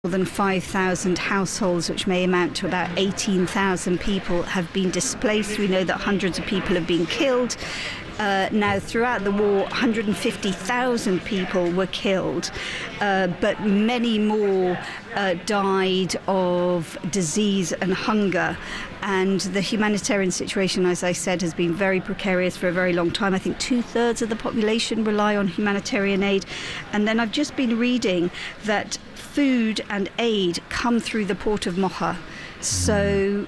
More than 5,000 households, which may amount to about 18,000 people, have been displaced. We know that hundreds of people have been killed. Now, throughout the war, 150,000 people were killed, but many more died of disease and hunger. And the humanitarian situation, as I said, has been very precarious for a very long time. I think 2/3 of the population rely on humanitarian aid. And then I've just been reading that food and aid come through the port of Mocha. So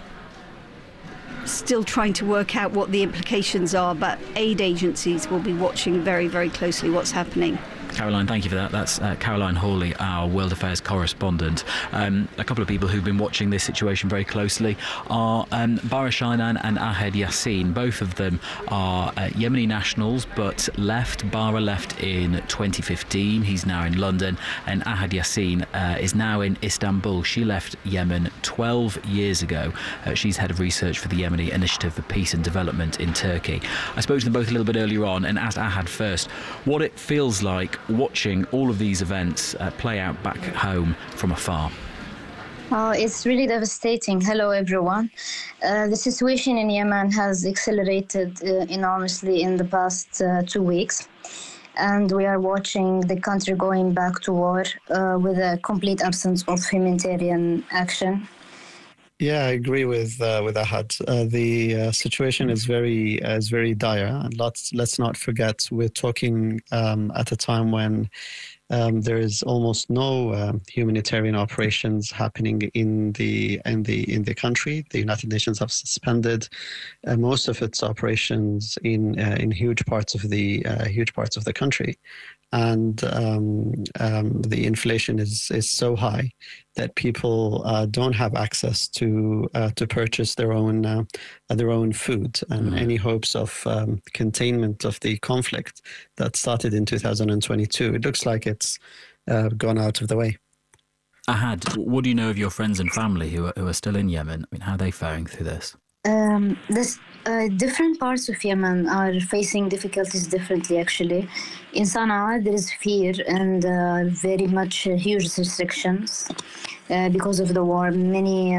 still trying to work out what the implications are, but aid agencies will be watching very, very closely what's happening. Caroline, thank you for that. That's Caroline Hawley, our World Affairs correspondent. A couple of people who've been watching this situation very closely are Bara Shainan and Ahed Yassin. Both of them are Yemeni nationals, but left. Bara left in 2015. He's now in London. And Ahed Yassin is now in Istanbul. She left Yemen 12 years ago. She's head of research for the Yemeni Initiative for Peace and Development in Turkey. I spoke to them both a little bit earlier on and asked Ahed first what it feels like watching all of these events play out back home from afar. Oh, it's really devastating. Hello, everyone. The situation in Yemen has accelerated enormously in the past 2 weeks. And we are watching the country going back to war with a complete absence of humanitarian action. Yeah, I agree with Ahed. The situation is very dire, and let's not forget we're talking at a time when there is almost no humanitarian operations happening in the country. The United Nations have suspended most of its operations in huge parts of the country, and the inflation is so high that people don't have access to purchase their own food, and any hopes of containment of the conflict that started in 2022, it looks like it's gone out of the way. Ahed, what do you know of your friends and family who are still in Yemen? I mean, how are they faring through this? Different parts of Yemen are facing difficulties differently, actually. In Sana'a, there is fear and very much huge restrictions because of the war. Many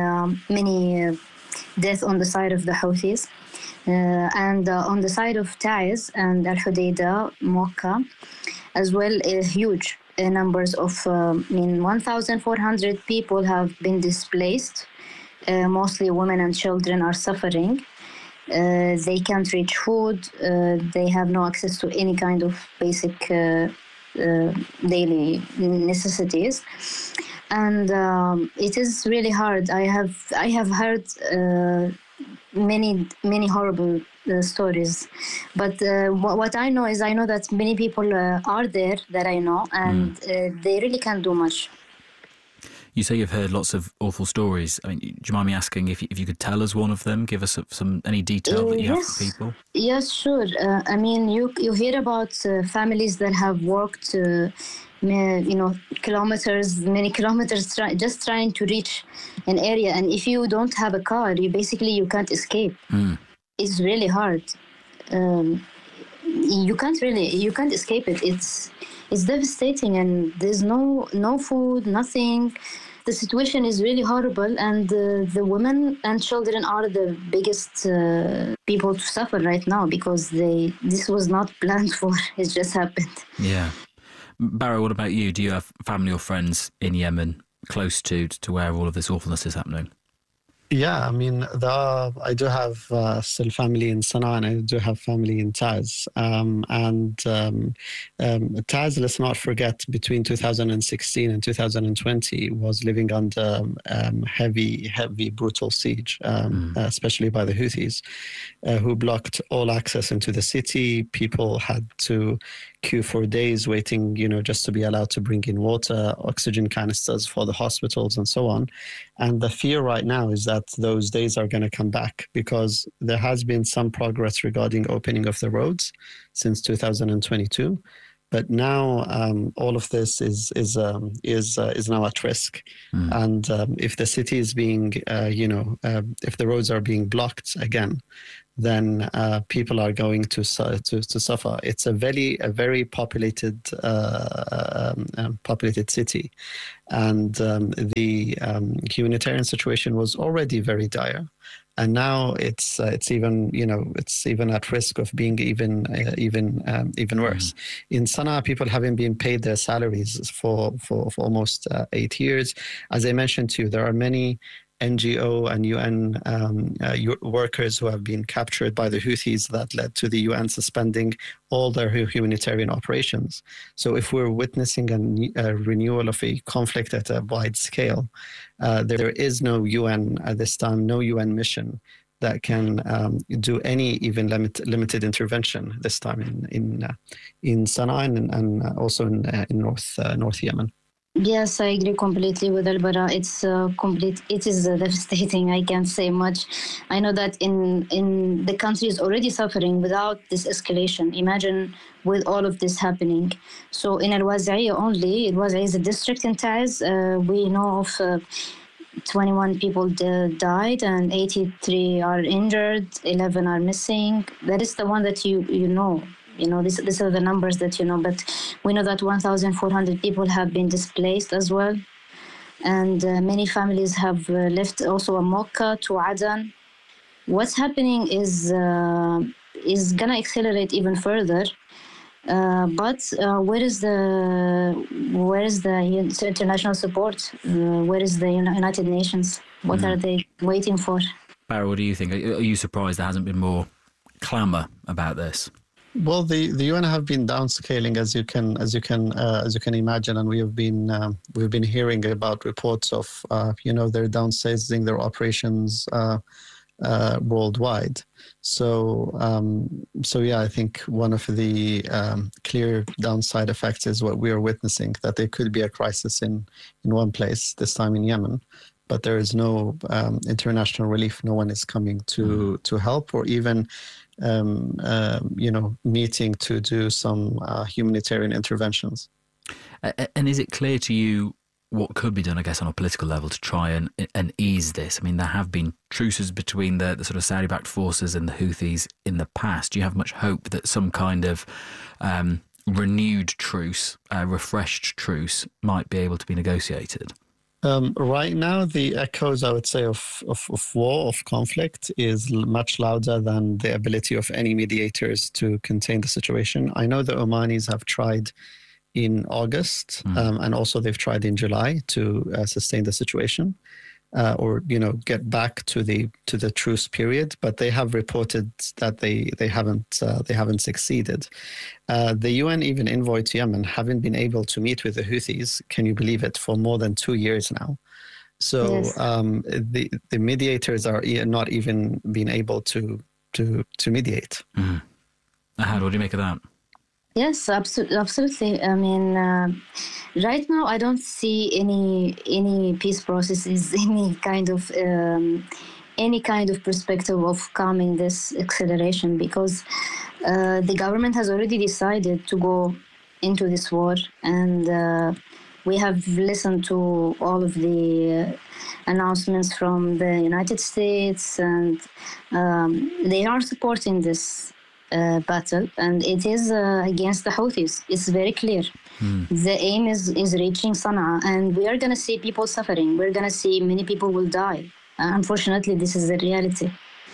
deaths on the side of the Houthis. And on the side of Taiz and Al-Hudaydah, Mocha, as well, huge numbers of 1,400 people have been displaced. Mostly women and children are suffering. They can't reach food. They have no access to any kind of basic daily necessities, and it is really hard. I have heard many horrible stories, but what I know is that many people are there that I know, and they really can't do much. You say you've heard lots of awful stories. I mean, do you mind me asking if you could tell us one of them? Give us any detail that you have for people? Yes, sure. I mean, you hear about families that have walked, kilometers, many kilometers, just trying to reach an area. And if you don't have a car, you can't escape. It's really hard. You can't escape it. It's devastating, and there's no food, nothing. The situation is really horrible, and the women and children are the biggest people to suffer right now because this was not planned for. It just happened. Yeah. Bara, what about you? Do you have family or friends in Yemen close to where all of this awfulness is happening? Yeah, I mean, I do have still family in Sana'a, and I do have family in Taiz. Taiz, let's not forget, between 2016 and 2020 was living under heavy, brutal siege, especially by the Houthis, who blocked all access into the city. People had to queue for days waiting, just to be allowed to bring in water, oxygen canisters for the hospitals and so on. And the fear right now is that those days are going to come back, because there has been some progress regarding opening of the roads since 2022. But now all of this is now at risk, and if the city is being, if the roads are being blocked again, then people are going to suffer. It's a very populated city, and the humanitarian situation was already very dire, and now it's even at risk of being even worse. In Sana'a, people haven't been paid their salaries for almost 8 years. As I mentioned to you, there are many NGO and UN workers who have been captured by the Houthis that led to the UN suspending all their humanitarian operations. So if we're witnessing a renewal of a conflict at a wide scale, there is no UN at this time, no UN mission that can do any even limited intervention this time in Sana'a and also in North Yemen. Yes, I agree completely with Al-Bara. It's it is devastating. I can't say much. I know that in the country is already suffering without this escalation. Imagine with all of this happening. So in Al-Wazi'iyah only, Al-Wazi'iyah is a district in Taiz. We know of 21 people died and 83 are injured, 11 are missing. That is the one that you know. These are the numbers that you know, but we know that 1,400 people have been displaced as well. And many families have left also Mocha to Adan. What's happening is going to accelerate even further. But where is the international support? Where is the United Nations? What are they waiting for? Barry, what do you think? Are you surprised there hasn't been more clamour about this? Well, the UN have been downscaling, as you can imagine, and we've been hearing about reports of they're downsizing their operations worldwide. So yeah, I think one of the clear downside effects is what we are witnessing, that there could be a crisis in one place, this time in Yemen, but there is no international relief. No one is coming to help or even meeting to do some humanitarian interventions. And is it clear to you what could be done, I guess, on a political level to try and ease this? I mean, there have been truces between the sort of Saudi-backed forces and the Houthis in the past. Do you have much hope that some kind of renewed truce, refreshed truce, might be able to be negotiated? Right now, the echoes, I would say, of war, of conflict, is much louder than the ability of any mediators to contain the situation. I know the Omanis have tried in August, and also they've tried in July to sustain the situation, or get back to the truce period. But they have reported that they haven't succeeded. The UN even envoyed to Yemen haven't been able to meet with the Houthis. Can you believe it? For more than 2 years now. So yes. The mediators are not even being able to mediate. Ahad, what do you make of that? Yes, absolutely. I mean, right now I don't see any peace processes, any kind of perspective of calming this acceleration, because the government has already decided to go into this war, and we have listened to all of the announcements from the United States, and they are supporting this battle, and it is against the Houthis. It's very clear. The aim is reaching Sana'a, and we are going to see people suffering. We're going to see many people will die. Unfortunately, this is the reality.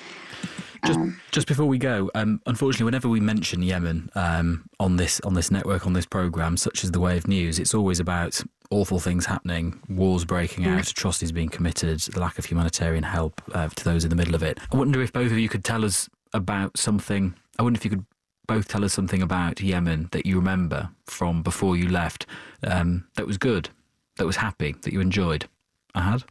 Just before we go, unfortunately, whenever we mention Yemen on this network, on this programme, such as The Wave News, it's always about awful things happening, wars breaking out, atrocities being committed, the lack of humanitarian help to those in the middle of it. I wonder if both of you could tell us about something. I wonder if you could both tell us something about Yemen that you remember from before you left, that was good, that was happy, that you enjoyed. Ahad?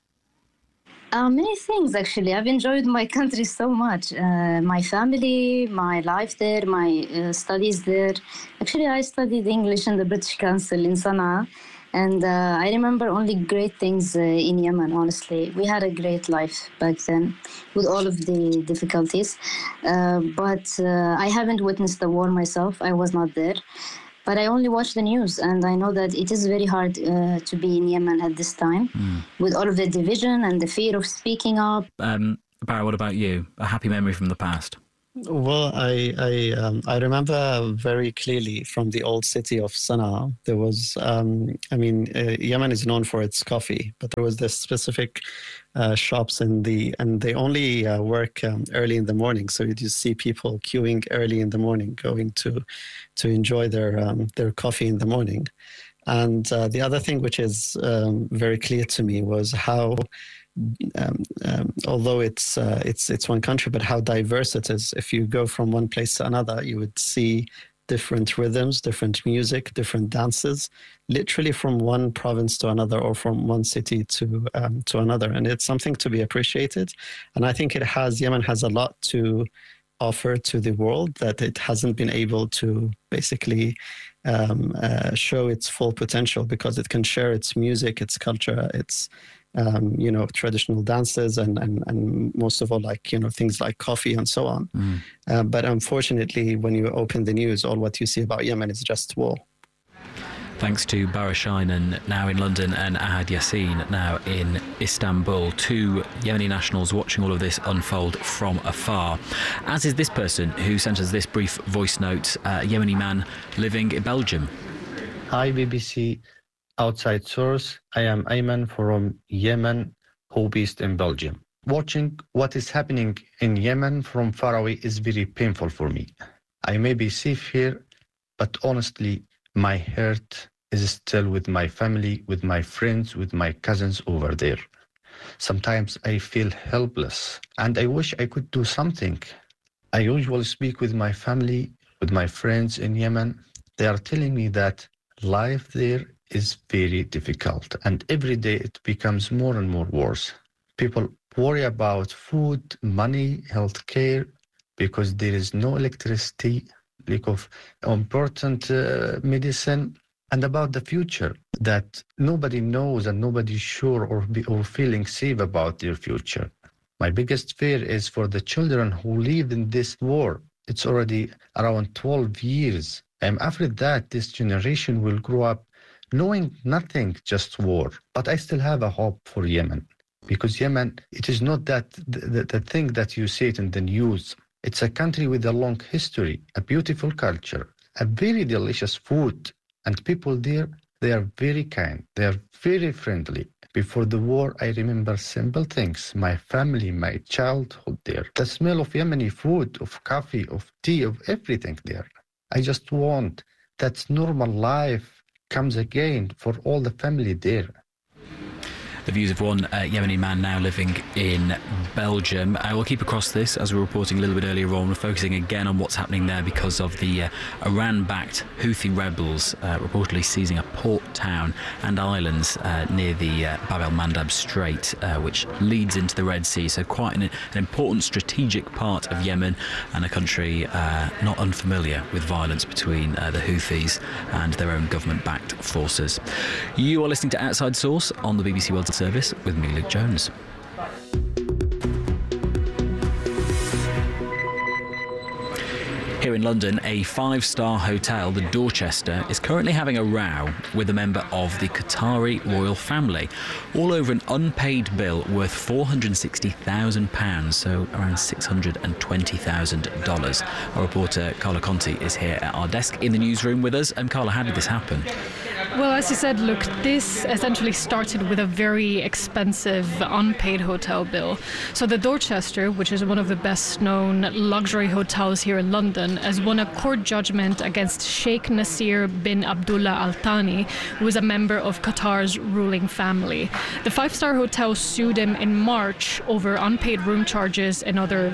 Many things, actually. I've enjoyed my country so much. My family, my life there, my studies there. Actually, I studied English in the British Council in Sana'a. And I remember only great things in Yemen, honestly. We had a great life back then with all of the difficulties. But I haven't witnessed the war myself. I was not there. But I only watch the news, and I know that it is very hard to be in Yemen at this time, with all of the division and the fear of speaking up. Barry, what about you? A happy memory from the past? Well, I remember very clearly from the old city of Sana'a. There was, Yemen is known for its coffee, but there was this specific shops and they only work early in the morning. So you just see people queuing early in the morning, going to enjoy their coffee in the morning. And the other thing which is very clear to me was how. Although it's one country, but how diverse it is. If you go from one place to another, you would see different rhythms, different music, different dances, literally from one province to another or from one city to another. And it's something to be appreciated. And I think Yemen has a lot to offer to the world that it hasn't been able to basically show its full potential, because it can share its music, its culture, its traditional dances and most of all, things like coffee and so on. But unfortunately, when you open the news, all what you see about Yemen is just war. Thanks to Bara Shainan, now in London, and Ahad Yassin, now in Istanbul, two Yemeni nationals watching all of this unfold from afar. As is this person who sent us this brief voice note, a Yemeni man living in Belgium. Hi, BBC. Outside source, I am Ayman from Yemen, who based in Belgium. Watching what is happening in Yemen from far away is very painful for me. I may be safe here, but honestly, my heart is still with my family, with my friends, with my cousins over there. Sometimes I feel helpless, and I wish I could do something. I usually speak with my family, with my friends in Yemen. They are telling me that life there is very difficult, and every day it becomes more and more worse. People worry about food, money, healthcare, because there is no electricity, lack of important medicine, and about the future, that nobody knows and nobody's sure or feeling safe about their future. My biggest fear is for the children who live in this war. It's already around 12 years. I'm afraid that this generation will grow up knowing nothing, just war. But I still have a hope for Yemen, because Yemen, it is not that the thing that you see it in the news. It's a country with a long history, a beautiful culture, a very delicious food, and people there, they are very kind, they are very friendly. Before the war, I remember simple things, my family, my childhood there, the smell of Yemeni food, of coffee, of tea, of everything there. I just want that normal life comes again for all the family there. The views of one Yemeni man now living in Belgium. We'll keep across this, as we were reporting a little bit earlier on. We're focusing again on what's happening there because of the Iran-backed Houthi rebels reportedly seizing a port town and islands near the Bab el-Mandab Strait, which leads into the Red Sea. So quite an important strategic part of Yemen, and a country not unfamiliar with violence between the Houthis and their own government-backed forces. You are listening to Outside Source on the BBC World Service with me, Luke Jones. Here in London, a five-star hotel, the Dorchester, is currently having a row with a member of the Qatari royal family, all over an unpaid bill worth £460,000, so around $620,000. Our reporter Carla Conti is here at our desk in the newsroom with us. And Carla, how did this happen? Well, as you said, look, this essentially started with a very expensive unpaid hotel bill. So the Dorchester, which is one of the best-known luxury hotels here in London, has won a court judgment against Sheikh Nasir bin Abdullah Al Thani, who is a member of Qatar's ruling family. The five-star hotel sued him in March over unpaid room charges and other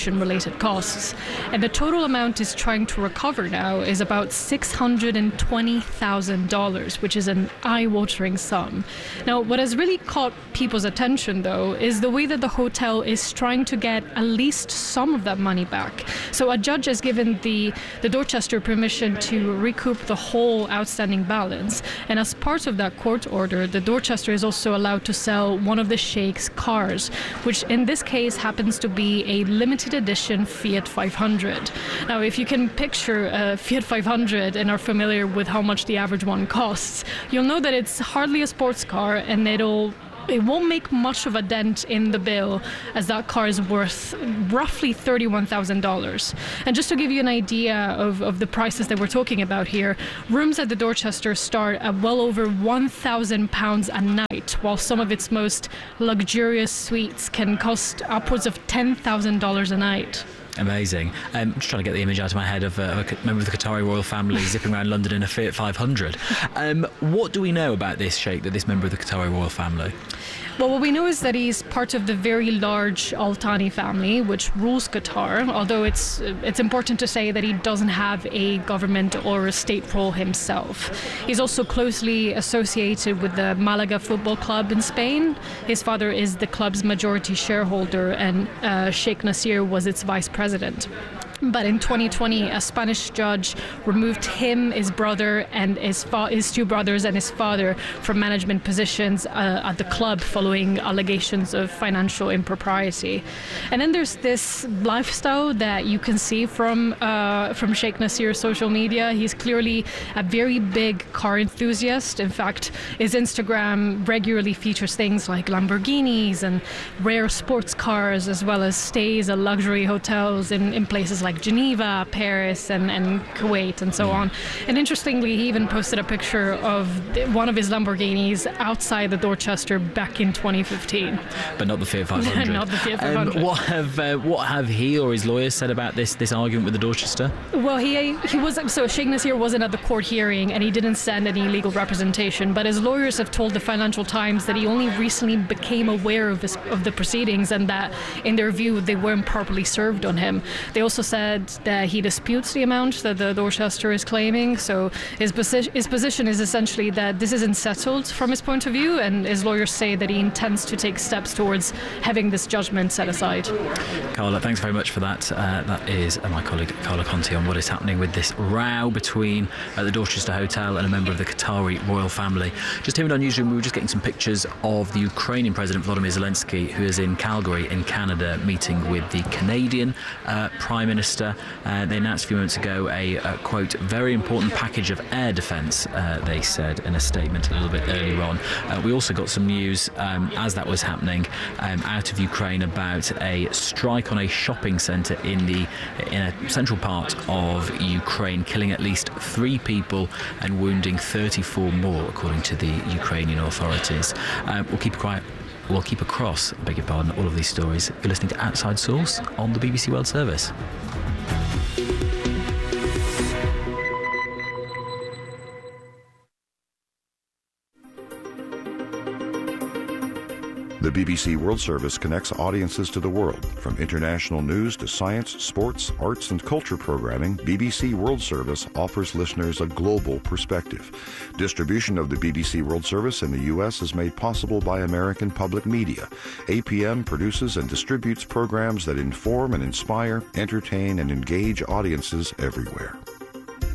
accommodation-related costs. And the total amount is trying to recover now is about £620 $20,000, which is an eye-watering sum. Now, what has really caught people's attention, though, is the way that the hotel is trying to get at least some of that money back. So a judge has given the Dorchester permission to recoup the whole outstanding balance. And as part of that court order, the Dorchester is also allowed to sell one of the Sheikh's cars, which in this case happens to be a limited edition Fiat 500. Now, if you can picture a Fiat 500 and are familiar with how much the average one costs, you'll know that it's hardly a sports car, and it won't make much of a dent in the bill, as that car is worth roughly $31,000. And just to give you an idea of the prices that we're talking about here, rooms at the Dorchester start at well over £1,000 a night, while some of its most luxurious suites can cost upwards of $10,000 a night. Amazing. I'm just trying to get the image out of my head of a member of the Qatari royal family zipping around London in a Fiat 500. What do we know about this sheikh, this member of the Qatari royal family? Well, what we know is that he's part of the very large Al Thani family, which rules Qatar, although it's important to say that he doesn't have a government or a state role himself. He's also closely associated with the Malaga Football Club in Spain. His father is the club's majority shareholder, and Sheikh Nasser was its vice president. But in 2020, a Spanish judge removed him, his brother, and his two brothers and his father from management positions at the club following allegations of financial impropriety. And then there's this lifestyle that you can see from Sheikh Nasser's social media. He's clearly a very big car enthusiast. In fact, his Instagram regularly features things like Lamborghinis and rare sports cars, as well as stays at luxury hotels in places like Geneva, Paris, and Kuwait, and so on. And interestingly, he even posted a picture of one of his Lamborghinis outside the Dorchester back in 2015. But not the Fiat 500. Not the Fiat 500. What have he or his lawyers said about this argument with the Dorchester? Well, Sheikh Nasser wasn't at the court hearing, and he didn't send any legal representation. But his lawyers have told the Financial Times that he only recently became aware of the proceedings, and that, in their view, they weren't properly served on him. They also said that he disputes the amount that the Dorchester is claiming. So his position is essentially that this isn't settled from his point of view, and his lawyers say that he intends to take steps towards having this judgment set aside. Carla, thanks very much for that. That is my colleague Carla Conti on what is happening with this row between the Dorchester Hotel and a member of the Qatari royal family. Just here in our newsroom, we were just getting some pictures of the Ukrainian President Volodymyr Zelensky, who is in Calgary in Canada, meeting with the Canadian Prime Minister. They announced a few moments ago a quote, very important package of air defence, they said in a statement a little bit earlier on. We also got some news as that was happening out of Ukraine about a strike on a shopping centre in a central part of Ukraine, killing at least 3 people and wounding 34 more, according to the Ukrainian authorities. We'll keep across, beg your pardon, all of these stories. You're listening to Outside Source on the BBC World Service. The BBC World Service connects audiences to the world. From international news to science, sports, arts, and culture programming, BBC World Service offers listeners a global perspective. Distribution of the BBC World Service in the U.S. is made possible by American Public Media. APM produces and distributes programs that inform and inspire, entertain, and engage audiences everywhere.